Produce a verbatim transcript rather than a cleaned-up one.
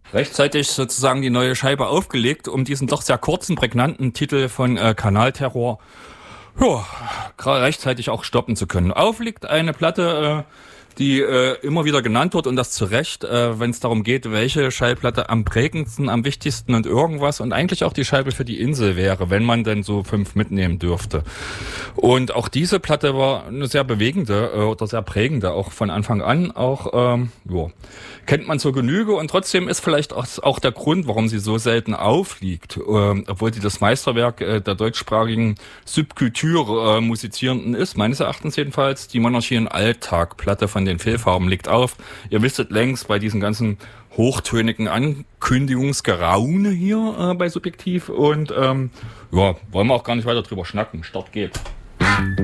Rechtzeitig sozusagen die neue Scheibe aufgelegt, um diesen doch sehr kurzen, prägnanten Titel von äh, Kanalterror ja, rechtzeitig auch stoppen zu können. Aufliegt eine Platte, äh, die äh, immer wieder genannt wird und das zu Recht, äh, wenn es darum geht, welche Schallplatte am prägendsten, am wichtigsten und irgendwas und eigentlich auch die Scheibe für die Insel wäre, wenn man denn so fünf mitnehmen dürfte. Und auch diese Platte war eine sehr bewegende äh, oder sehr prägende, auch von Anfang an, auch ähm, jo, kennt man zur Genüge und trotzdem ist vielleicht auch, auch der Grund, warum sie so selten aufliegt, äh, obwohl sie das Meisterwerk äh, der deutschsprachigen Subkultur äh, Musizierenden ist, meines Erachtens jedenfalls, die Monarchie in Alltag, Platte von den Fehlfarben liegt auf. Ihr wisstet längst bei diesen ganzen hochtönigen Ankündigungsgeraune hier äh, bei Subjektiv und ähm, ja, wollen wir auch gar nicht weiter drüber schnacken. Start geht.